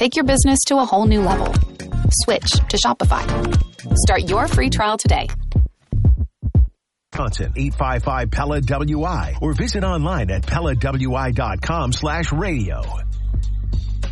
Take your business to a whole new level. Switch to Shopify. Start your free trial today. Wisconsin, 855-PELA-WI, or visit online at PELAWI.com/radio.